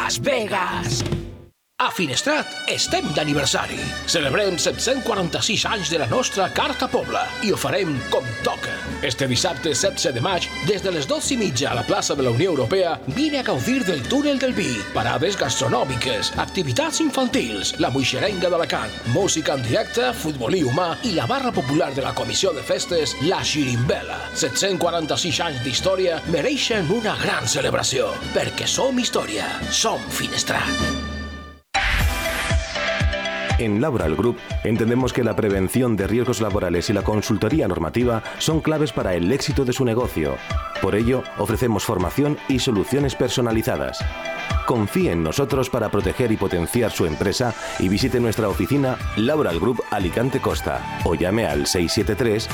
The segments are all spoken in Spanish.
Las Vegas. A Finestrat estem d'aniversari. Celebrem 746 anys de la nostra Carta Pobla i ho farem com toca. Este dissabte 16 de maig, des de les 12:30 a la plaça de la Unió Europea, vine a gaudir del túnel del vi, parades gastronòmiques, activitats infantils, la moixerenga d'Alacant, música en directe, futbolí humà i la barra popular de la Comissió de Festes, la Xirimbela. 746 anys d'història mereixen una gran celebració, perquè som història, som Finestrat. En Laboral Group entendemos que la prevención de riesgos laborales y la consultoría normativa son claves para el éxito de su negocio. Por ello, ofrecemos formación y soluciones personalizadas. Confíe en nosotros para proteger y potenciar su empresa y visite nuestra oficina Laboral Group Alicante Costa o llame al 673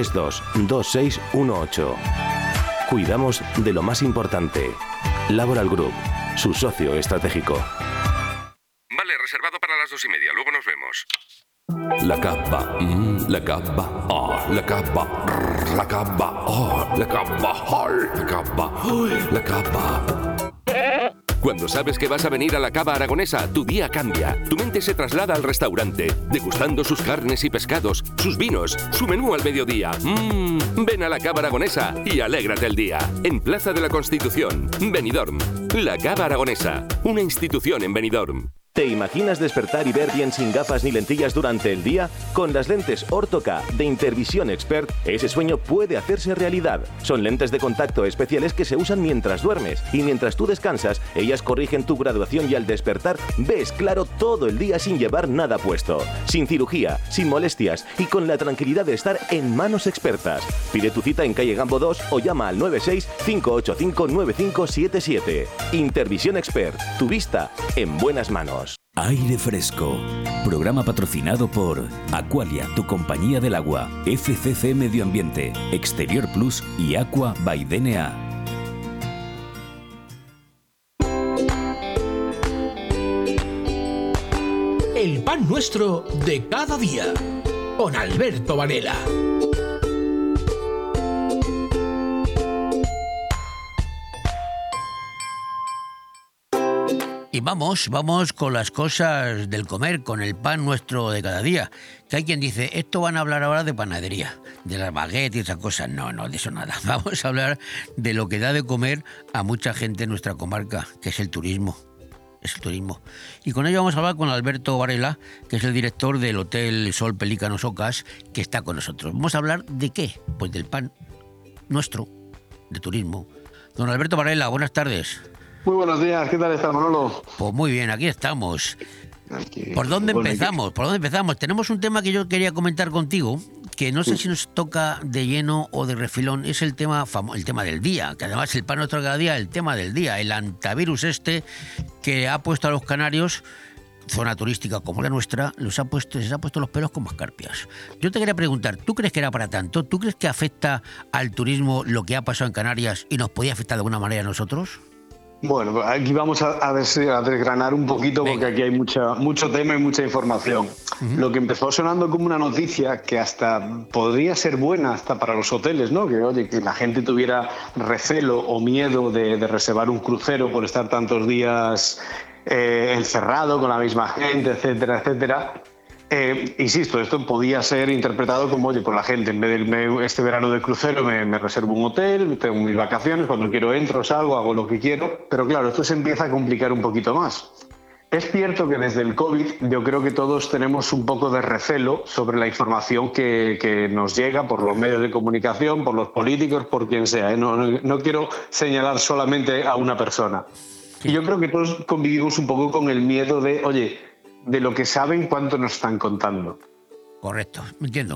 322618. Cuidamos de lo más importante. Laboral Group, su socio estratégico. Vale, reservado para las 2:30. Luego nos vemos. La capa, la capa, la capa, la capa, la capa, la capa, la capa. Cuando sabes que vas a venir a la Cava Aragonesa, tu día cambia. Tu mente se traslada al restaurante, degustando sus carnes y pescados, sus vinos, su menú al mediodía. Ven a la Cava Aragonesa y alégrate el día. En Plaza de la Constitución, Benidorm. La Cava Aragonesa, una institución en Benidorm. ¿Te imaginas despertar y ver bien sin gafas ni lentillas durante el día? Con las lentes Ortho-K de Intervisión Expert, ese sueño puede hacerse realidad. Son lentes de contacto especiales que se usan mientras duermes y mientras tú descansas, ellas corrigen tu graduación y al despertar ves claro todo el día sin llevar nada puesto. Sin cirugía, sin molestias y con la tranquilidad de estar en manos expertas. Pide tu cita en calle Gambo 2 o llama al 96 585 9577. Intervisión Expert, tu vista en buenas manos. Aire Fresco, programa patrocinado por Aqualia, tu compañía del agua, FCC Medio Ambiente, Exterior Plus y Aqua by DNA. El pan nuestro de cada día, con Alberto Varela. Y vamos con las cosas del comer, con el pan nuestro de cada día. Que hay quien dice, esto van a hablar ahora de panadería, de las baguettes y esas cosas. No, de eso nada. Vamos a hablar de lo que da de comer a mucha gente en nuestra comarca, que es el turismo. Es el turismo. Y con ello vamos a hablar con Alberto Varela, que es el director del Hotel Sol Pelícanos Ocas, que está con nosotros. Vamos a hablar de qué? Pues del pan nuestro, de turismo. Don Alberto Varela, buenas tardes. Muy buenos días, ¿qué tal está, Manolo? Pues muy bien, aquí estamos. ¿Por dónde empezamos? Tenemos un tema que yo quería comentar contigo, que no sé si nos toca de lleno o de refilón, es el tema del día, que además el pan nuestro de cada día, el tema del día, el antivirus que ha puesto a los canarios, zona turística como la nuestra, les ha puesto los pelos como escarpias. Yo te quería preguntar, ¿tú crees que era para tanto? ¿Tú crees que afecta al turismo lo que ha pasado en Canarias y nos podía afectar de alguna manera a nosotros? Bueno, aquí vamos a desgranar un poquito. Venga. Porque aquí hay mucho tema y mucha información. Lo que empezó sonando como una noticia que hasta podría ser buena hasta para los hoteles, ¿no? Que la gente tuviera recelo o miedo de reservar un crucero por estar tantos días encerrado con la misma gente, etcétera, etcétera. Insisto, esto podía ser interpretado como, oye, pues la gente, en vez de este verano de crucero me reservo un hotel, tengo mis vacaciones, cuando quiero entro, salgo, hago lo que quiero. Pero claro, esto se empieza a complicar un poquito más. Es cierto que desde el COVID yo creo que todos tenemos un poco de recelo sobre la información que nos llega por los medios de comunicación, por los políticos, por quien sea. No quiero señalar solamente a una persona. Y yo creo que todos convivimos un poco con el miedo de, oye, de lo que saben, cuánto nos están contando. Correcto, entiendo.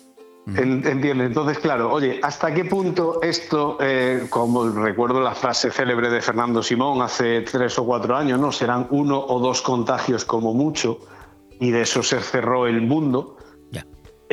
Entiendo. Entonces, claro, oye, ¿hasta qué punto esto, como recuerdo la frase célebre de Fernando Simón hace 3 o 4 años, ¿no? Serán 1 o 2 contagios como mucho, y de eso se cerró el mundo? Ya.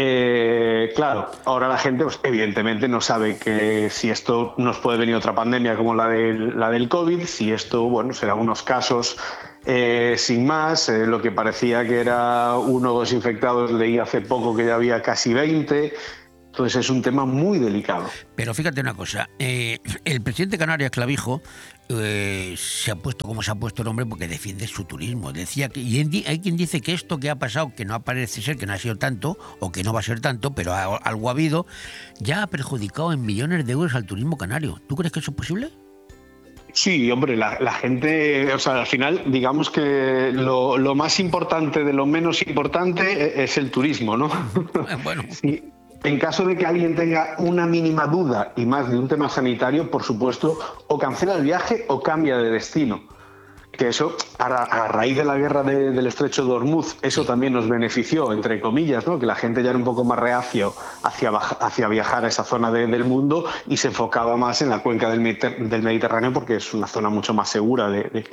Claro, ahora la gente, pues, evidentemente no sabe que si esto nos puede venir otra pandemia como la del COVID, si esto, bueno, serán unos casos sin más, lo que parecía que era 1 o 2 infectados, leí hace poco que ya había casi 20. Entonces es un tema muy delicado. Pero fíjate una cosa, el presidente de Canarias, Clavijo, se ha puesto como se ha puesto el hombre porque defiende su turismo. Decía que, y hay quien dice que esto que ha pasado, que no parece ser que no ha sido tanto, o que no va a ser tanto, pero algo ha habido, ya ha perjudicado en millones de euros al turismo canario. ¿Tú crees que eso es posible? Sí, hombre, la gente, o sea, al final, digamos que lo más importante de lo menos importante es el turismo, ¿no? Bueno. Sí. En caso de que alguien tenga una mínima duda, y más de un tema sanitario, por supuesto, o cancela el viaje o cambia de destino. Que eso, a raíz de la guerra del Estrecho de Hormuz, eso también nos benefició, entre comillas, ¿no? Que la gente ya era un poco más reacio hacia viajar a esa zona del mundo y se enfocaba más en la cuenca del Mediterráneo, porque es una zona mucho más segura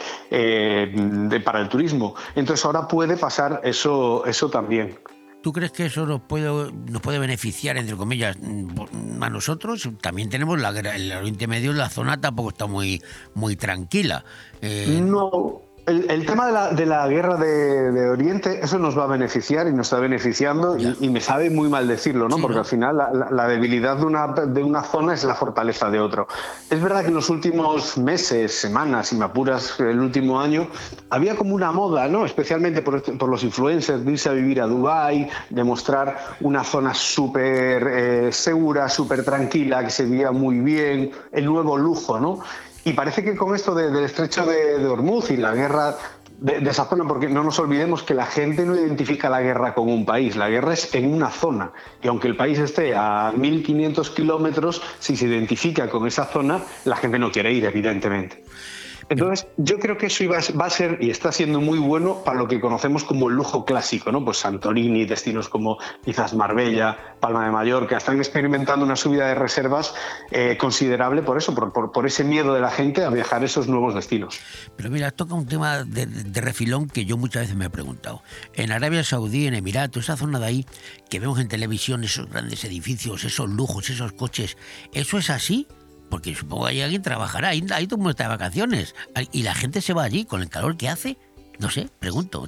para el turismo. Entonces ahora puede pasar eso también. ¿Tú crees que eso nos puede beneficiar, entre comillas, a nosotros? También tenemos el Oriente Medio, la zona tampoco está muy tranquila. No, el tema de la guerra de Oriente, eso nos va a beneficiar y nos está beneficiando, y me sabe muy mal decirlo, ¿no? Sí, porque ¿no? Al final la debilidad de una zona es la fortaleza de otro. Es verdad que en los últimos meses, semanas, si me apuras, el último año, había como una moda, ¿no? Especialmente por los influencers, de irse a vivir a Dubái, de mostrar una zona súper segura, súper tranquila, que se vivía muy bien, el nuevo lujo, ¿no? Y parece que con esto del estrecho de Hormuz y la guerra de esa zona, porque no nos olvidemos que la gente no identifica la guerra con un país, la guerra es en una zona. Y aunque el país esté a 1.500 kilómetros, si se identifica con esa zona, la gente no quiere ir, evidentemente. Entonces, yo creo que eso va a ser y está siendo muy bueno para lo que conocemos como el lujo clásico, ¿no? Pues Santorini, destinos como quizás Marbella, Palma de Mallorca, están experimentando una subida de reservas considerable por eso, por ese miedo de la gente a viajar a esos nuevos destinos. Pero mira, toca un tema de refilón que yo muchas veces me he preguntado. En Arabia Saudí, en Emiratos, esa zona de ahí, que vemos en televisión esos grandes edificios, esos lujos, esos coches, ¿eso es así? Porque supongo que ahí alguien trabajará, ahí todo el mundo está de vacaciones y la gente se va allí con el calor que hace. No sé, pregunto.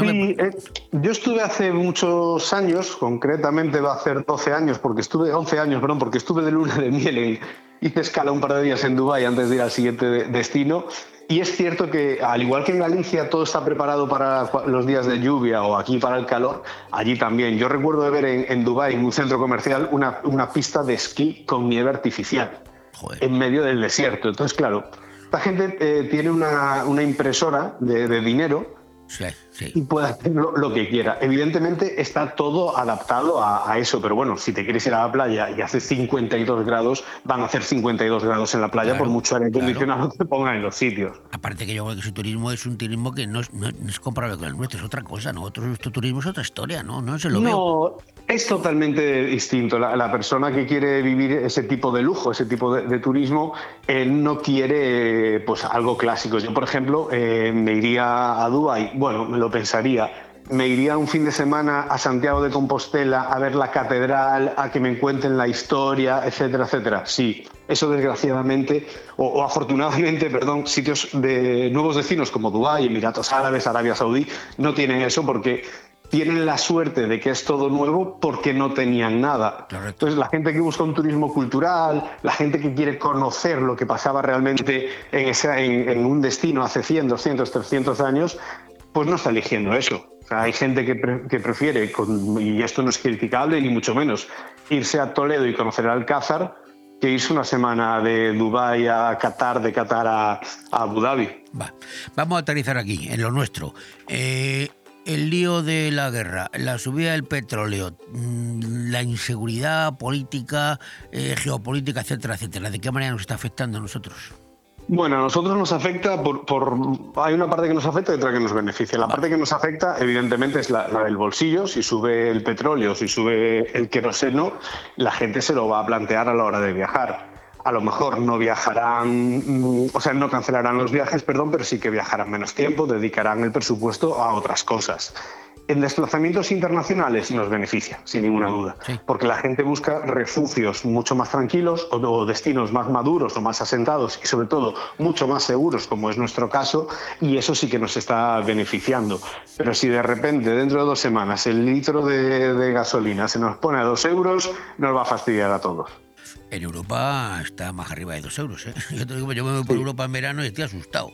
Yo estuve hace muchos años, concretamente va a hacer 11 años, porque estuve de luna de miel, hice escala un par de días en Dubái antes de ir al siguiente destino. Y es cierto que, al igual que en Galicia todo está preparado para los días de lluvia o aquí para el calor, allí también. Yo recuerdo de ver en Dubái, en un centro comercial, una pista de esquí con nieve artificial. Joder. En medio del desierto. Entonces, claro, esta gente tiene una impresora de dinero. Sí. Y puede hacer lo que quiera. Evidentemente está todo adaptado a eso, pero bueno, si te quieres ir a la playa y hace 52 grados, van a hacer 52 grados en la playa, claro, por mucho aire acondicionado que pongan en los sitios. Aparte que yo creo que su turismo es un turismo que no es comparable con el nuestro, es otra cosa, ¿no? Nuestro turismo es otra historia, ¿no? No se lo veo. No, es totalmente distinto. La persona que quiere vivir ese tipo de lujo, ese tipo de turismo, no quiere pues algo clásico. Yo, por ejemplo, me iría a Dubái, bueno, me lo pensaría, me iría un fin de semana a Santiago de Compostela a ver la catedral, a que me cuenten la historia, etcétera, etcétera. Sí, eso desgraciadamente, o afortunadamente, perdón, sitios de nuevos destinos como Dubái, Emiratos Árabes, Arabia Saudí, no tienen eso porque tienen la suerte de que es todo nuevo porque no tenían nada. Correcto. Entonces, la gente que busca un turismo cultural, la gente que quiere conocer lo que pasaba realmente en un destino hace 100, 200, 300 años, pues no está eligiendo eso. O sea, hay gente que prefiere, y esto no es criticable ni mucho menos, irse a Toledo y conocer el Alcázar que irse una semana de Dubái a Qatar, de Qatar a Abu Dhabi. Vamos a aterrizar aquí, en lo nuestro. El lío de la guerra, la subida del petróleo, la inseguridad política, geopolítica, etcétera, etcétera. ¿De qué manera nos está afectando a nosotros? Bueno, a nosotros nos afecta hay una parte que nos afecta y otra que nos beneficia. La parte que nos afecta, evidentemente, es la del bolsillo. Si sube el petróleo, si sube el queroseno, la gente se lo va a plantear a la hora de viajar. A lo mejor no viajarán, o sea, no cancelarán los viajes, perdón, pero sí que viajarán menos tiempo, dedicarán el presupuesto a otras cosas. En desplazamientos internacionales nos beneficia, sin ninguna duda, sí, porque la gente busca refugios mucho más tranquilos o destinos más maduros o más asentados y sobre todo mucho más seguros, como es nuestro caso, y eso sí que nos está beneficiando. Pero si de repente dentro de 2 semanas el litro de gasolina se nos pone a 2 euros, nos va a fastidiar a todos. En Europa está más arriba de 2 euros, ¿eh? Yo te digo, yo me voy por Europa en verano y estoy asustado.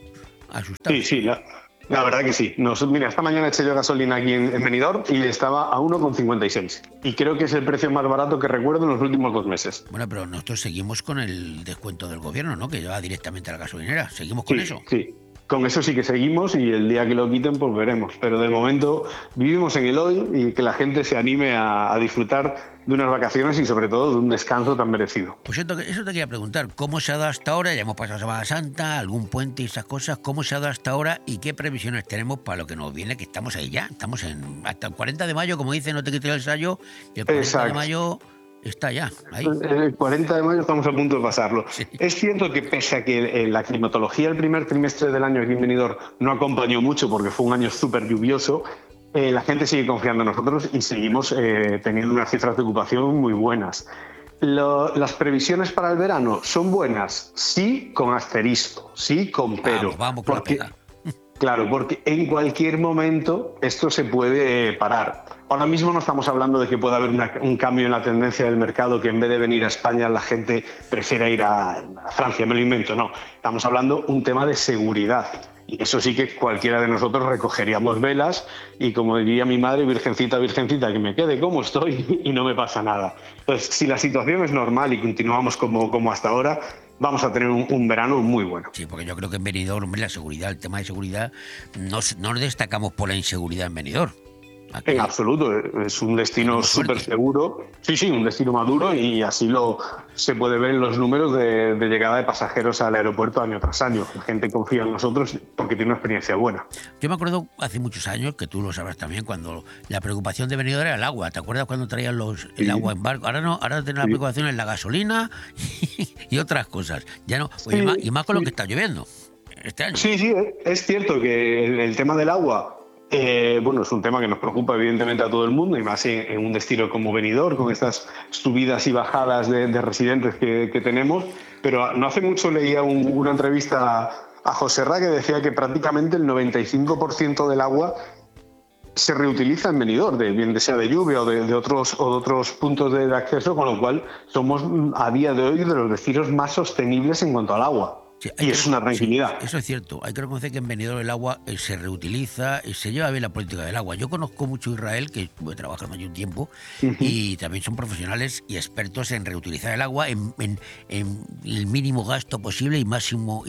Sí, la verdad que sí. Mira, esta mañana eché yo gasolina aquí en Benidorm y estaba a 1,56. Y creo que es el precio más barato que recuerdo en los últimos 2 meses. Bueno, pero nosotros seguimos con el descuento del gobierno, ¿no? Que lleva directamente a la gasolinera. ¿Seguimos con eso? Sí. Con eso sí que seguimos y el día que lo quiten pues veremos. Pero de momento vivimos en el hoy y que la gente se anime a disfrutar de unas vacaciones y sobre todo de un descanso tan merecido. Pues eso te quería preguntar, ¿cómo se ha dado hasta ahora? Ya hemos pasado Semana Santa, algún puente y esas cosas, ¿cómo se ha dado hasta ahora y qué previsiones tenemos para lo que nos viene? Que estamos ahí ya, estamos hasta el 40 de mayo, como dice, no te quites el ensayo, y el 40 de mayo está ya, ahí. El 40 de mayo estamos a punto de pasarlo. Sí. Es cierto que pese a que la climatología el primer trimestre del año aquí en Benidorm no acompañó mucho porque fue un año súper lluvioso, la gente sigue confiando en nosotros y seguimos teniendo unas cifras de ocupación muy buenas. ¿Las previsiones para el verano son buenas? Sí, con asterisco, sí, con pero. Vamos con la pega. Claro, porque en cualquier momento esto se puede parar. Ahora mismo no estamos hablando de que pueda haber un cambio en la tendencia del mercado, que en vez de venir a España la gente prefiera ir a Francia, me lo invento, no. Estamos hablando de un tema de seguridad. Y eso sí que cualquiera de nosotros recogeríamos velas y, como diría mi madre, virgencita, virgencita, que me quede como estoy y no me pasa nada. Entonces, si la situación es normal y continuamos como hasta ahora, vamos a tener un verano muy bueno. Sí, porque yo creo que en Benidorm, la seguridad, el tema de seguridad, no destacamos por la inseguridad en Benidorm. Aquí. En absoluto, es un destino súper seguro, sí, un destino maduro y así se puede ver en los números de llegada de pasajeros al aeropuerto año tras año. La gente confía en nosotros porque tiene una experiencia buena. Yo me acuerdo hace muchos años, que tú lo sabrás también, cuando la preocupación de Benidorm era el agua. ¿Te acuerdas cuando traían el agua en barco? Ahora no, ahora tienen la preocupación en la gasolina y otras cosas. Ya no, y más con lo que está lloviendo este año. Sí, es cierto que el tema del agua... es un tema que nos preocupa evidentemente a todo el mundo y más en un destino como Benidorm, con estas subidas y bajadas de residentes que tenemos, pero no hace mucho leía una entrevista a José Ra que decía que prácticamente el 95% del agua se reutiliza en Benidorm, bien sea de lluvia o de otros puntos de acceso, con lo cual somos a día de hoy de los destinos más sostenibles en cuanto al agua. Sí, y es una tranquilidad. Sí, eso es cierto. Hay que reconocer que en Benidorm el agua se reutiliza, se lleva bien la política del agua. Yo conozco mucho Israel, que estuve trabajando allí un tiempo, y también son profesionales y expertos en reutilizar el agua en el mínimo gasto posible y máximo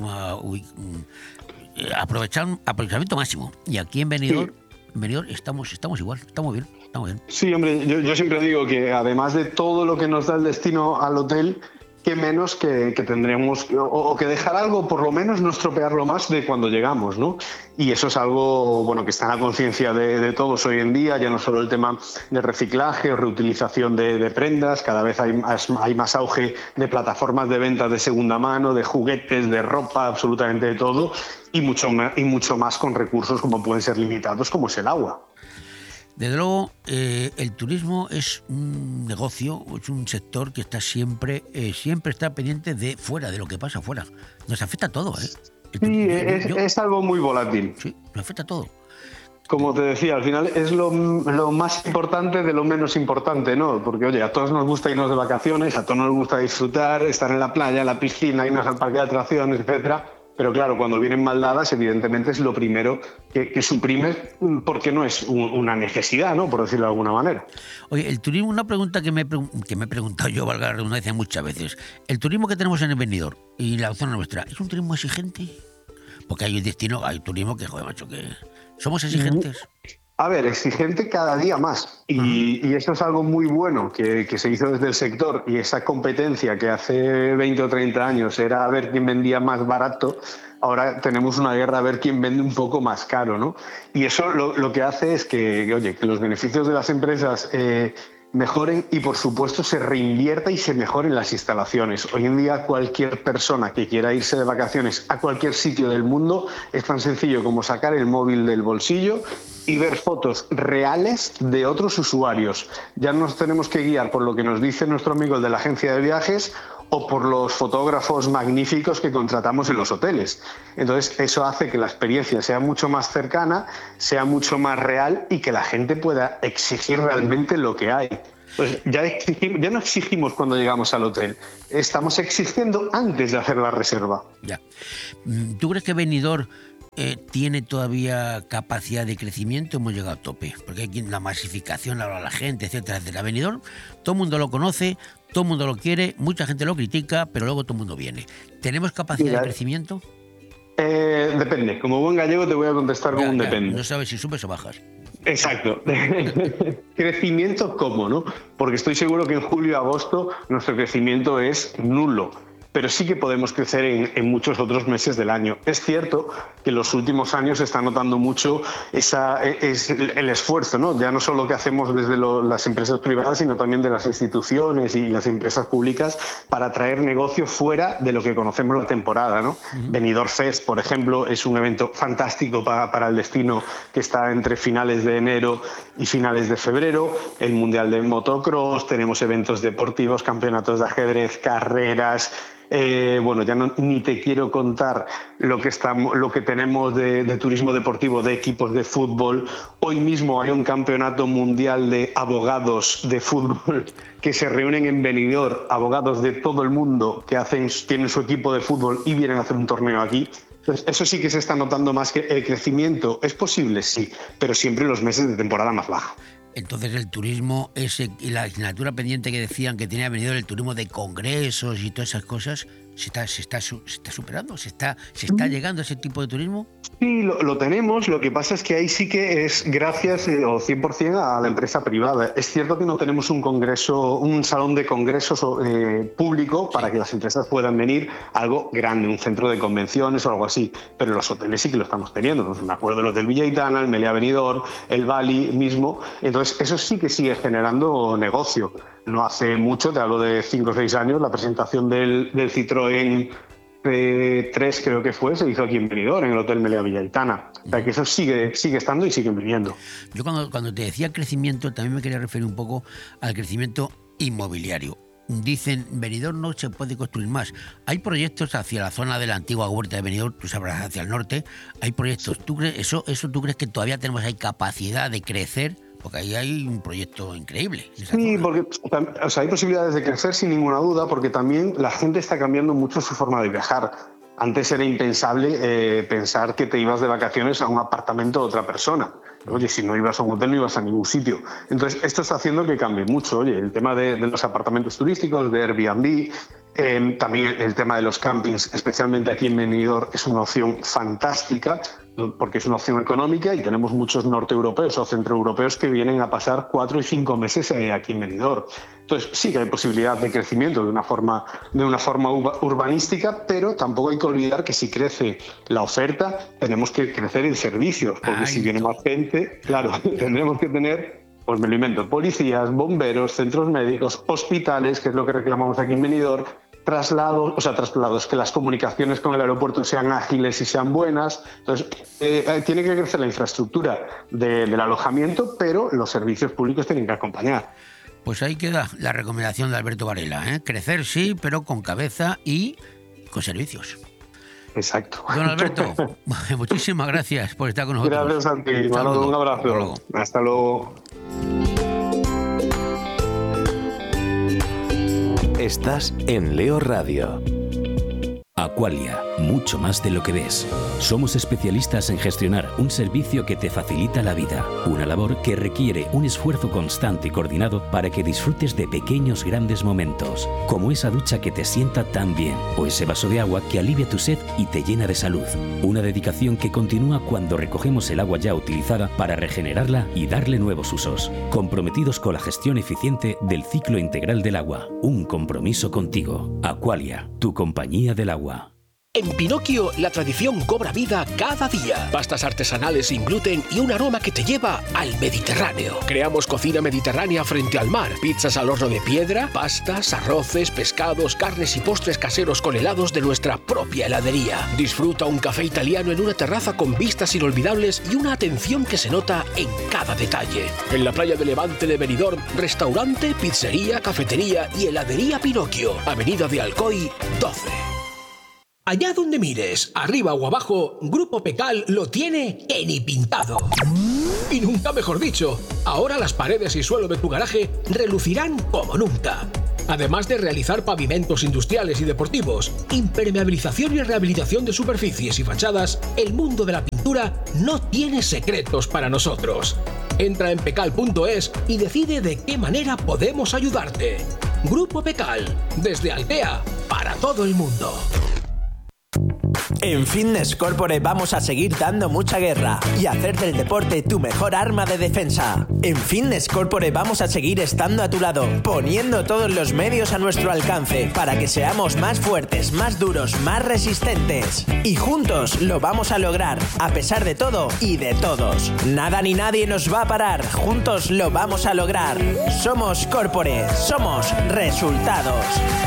aprovechamiento máximo. Y aquí en Benidorm, estamos igual, estamos bien. Sí, hombre, yo siempre digo que además de todo lo que nos da el destino al hotel, qué menos que tendremos, o que dejar algo, por lo menos no estropearlo más de cuando llegamos, ¿no? Y eso es algo, que está en la conciencia de todos hoy en día, ya no solo el tema de reciclaje o reutilización de prendas, cada vez hay más auge de plataformas de venta de segunda mano, de juguetes, de ropa, absolutamente de todo, y mucho más con recursos como pueden ser limitados, como es el agua. Desde luego, el turismo es un negocio, es un sector que está siempre está pendiente de fuera, de lo que pasa afuera. Nos afecta a todo, ¿eh? Sí, es algo muy volátil. Sí, nos afecta a todo. Como te decía, al final es lo más importante de lo menos importante, ¿no? Porque, oye, a todos nos gusta irnos de vacaciones, a todos nos gusta disfrutar, estar en la playa, en la piscina, irnos al parque de atracciones, etcétera. Pero claro, cuando vienen mal dadas, evidentemente es lo primero que suprimes porque no es una necesidad, ¿no? Por decirlo de alguna manera. Oye, el turismo, una pregunta que me he preguntado yo, valga la redundancia, muchas veces. ¿El turismo que tenemos en el Benidorm y la zona nuestra es un turismo exigente? Porque hay turismo que, joder, macho, que somos exigentes. A ver, exigente cada día más. Y esto es algo muy bueno que se hizo desde el sector, y esa competencia que hace 20 o 30 años era a ver quién vendía más barato, ahora tenemos una guerra a ver quién vende un poco más caro, ¿no? Y eso lo que hace es que los beneficios de las empresas mejoren y, por supuesto, se reinvierta y se mejoren las instalaciones. Hoy en día cualquier persona que quiera irse de vacaciones a cualquier sitio del mundo es tan sencillo como sacar el móvil del bolsillo y ver fotos reales de otros usuarios. Ya no nos tenemos que guiar por lo que nos dice nuestro amigo el de la agencia de viajes o por los fotógrafos magníficos que contratamos en los hoteles. Entonces, eso hace que la experiencia sea mucho más cercana, sea mucho más real y que la gente pueda exigir realmente lo que hay. Pues ya no exigimos cuando llegamos al hotel, estamos exigiendo antes de hacer la reserva. Ya. ¿Tú crees que Benidorm tiene todavía capacidad de crecimiento? Hemos llegado a tope, porque aquí la masificación, la gente, etcétera, etcétera. Benidorm, todo el mundo lo conoce, todo el mundo lo quiere, mucha gente lo critica, pero luego todo el mundo viene. ¿Tenemos capacidad de crecimiento? Depende. Como buen gallego te voy a contestar con un depende. No sabes si subes o bajas. Exacto. Crecimiento, ¿cómo, no? Porque estoy seguro que en julio y agosto nuestro crecimiento es nulo. Pero sí que podemos crecer en muchos otros meses del año. Es cierto que en los últimos años se está notando mucho el esfuerzo, ¿no? Ya no solo que hacemos desde las empresas privadas, sino también de las instituciones y las empresas públicas para traer negocio fuera de lo que conocemos la temporada, ¿no? Benidorm Fest, por ejemplo, es un evento fantástico para el destino que está entre finales de enero y finales de febrero. El Mundial de Motocross, tenemos eventos deportivos, campeonatos de ajedrez, carreras. Bueno, ya ni te quiero contar lo que tenemos de turismo deportivo, de equipos de fútbol. Hoy mismo hay un campeonato mundial de abogados de fútbol que se reúnen en Benidorm, abogados de todo el mundo que tienen su equipo de fútbol y vienen a hacer un torneo aquí. Entonces, eso sí que se está notando más. Que el crecimiento es posible, sí, pero siempre en los meses de temporada más baja. Entonces el turismo y la asignatura pendiente que decían que tenía venido el turismo de congresos y todas esas cosas, ¿se está superando? ¿Se está llegando a ese tipo de turismo? Sí, lo tenemos. Lo que pasa es que ahí sí que es gracias o 100% a la empresa privada. Es cierto que no tenemos un salón de congresos público para que las empresas puedan venir, algo grande, un centro de convenciones o algo así, pero los hoteles sí que lo estamos teniendo. Entonces, me acuerdo del Hotel Villa Aitana, el Meliá Benidorm, el Bali mismo. Entonces, eso sí que sigue generando negocio. No hace mucho, te hablo de 5 o 6 años, la presentación del Citroën 3 creo que fue, se hizo aquí en Benidorm, en el Hotel Meliá Villa Aitana. O sea que eso sigue estando y siguen viniendo. Yo cuando te decía crecimiento también me quería referir un poco al crecimiento inmobiliario. Dicen, Benidorm no se puede construir más. Hay proyectos hacia la zona de la antigua huerta de Benidorm, tú sabrás, hacia el norte. Hay proyectos. ¿Tú crees que todavía tenemos ahí capacidad de crecer? Porque ahí hay un proyecto increíble. Sí, porque hay posibilidades de crecer sin ninguna duda, porque también la gente está cambiando mucho su forma de viajar. Antes era impensable pensar que te ibas de vacaciones a un apartamento de otra persona. Oye, si no ibas a un hotel no ibas a ningún sitio. Entonces, esto está haciendo que cambie mucho. Oye, el tema de los apartamentos turísticos, de Airbnb, también el tema de los campings, especialmente aquí en Benidorm, es una opción fantástica porque es una opción económica y tenemos muchos norteeuropeos o centroeuropeos que vienen a pasar 4 y 5 meses aquí en Benidorm. Entonces, sí que hay posibilidad de crecimiento de una forma urbanística, pero tampoco hay que olvidar que si crece la oferta, tenemos que crecer en servicios, porque si viene más gente, claro, tendremos que tener, pues me lo invento, policías, bomberos, centros médicos, hospitales, que es lo que reclamamos aquí en Benidorm, traslados, que las comunicaciones con el aeropuerto sean ágiles y sean buenas. Entonces, tiene que crecer la infraestructura del alojamiento, pero los servicios públicos tienen que acompañar. Pues ahí queda la recomendación de Alberto Varela, ¿eh? Crecer sí, pero con cabeza y con servicios. Exacto. Don Alberto, muchísimas gracias por estar con nosotros. Gracias a ti, Manolo, un abrazo. Hasta luego. Estás en Leo Radio. Aqualia, mucho más de lo que ves. Somos especialistas en gestionar un servicio que te facilita la vida, una labor que requiere un esfuerzo constante y coordinado para que disfrutes de pequeños grandes momentos, como esa ducha que te sienta tan bien, o ese vaso de agua que alivia tu sed y te llena de salud. Una dedicación que continúa cuando recogemos el agua ya utilizada para regenerarla y darle nuevos usos. Comprometidos con la gestión eficiente del ciclo integral del agua. Un compromiso contigo. Aqualia, tu compañía del agua. En Pinocchio, la tradición cobra vida cada día. Pastas artesanales sin gluten y un aroma que te lleva al Mediterráneo. Creamos cocina mediterránea frente al mar. Pizzas al horno de piedra, pastas, arroces, pescados, carnes y postres caseros con helados de nuestra propia heladería. Disfruta un café italiano en una terraza con vistas inolvidables y una atención que se nota en cada detalle. En la playa de Levante de Benidorm, restaurante, pizzería, cafetería y heladería Pinocchio. Avenida de Alcoy, 12. Allá donde mires, arriba o abajo, Grupo Pecal lo tiene que ni pintado. Y nunca mejor dicho, ahora las paredes y suelo de tu garaje relucirán como nunca. Además de realizar pavimentos industriales y deportivos, impermeabilización y rehabilitación de superficies y fachadas, el mundo de la pintura no tiene secretos para nosotros. Entra en pecal.es y decide de qué manera podemos ayudarte. Grupo Pecal, desde Altea, para todo el mundo. En Fitness Corporate vamos a seguir dando mucha guerra y hacer del deporte tu mejor arma de defensa. En Fitness Corporate vamos a seguir estando a tu lado, poniendo todos los medios a nuestro alcance para que seamos más fuertes, más duros, más resistentes. Y juntos lo vamos a lograr, a pesar de todo y de todos. Nada ni nadie nos va a parar, juntos lo vamos a lograr. Somos Corporate, somos resultados.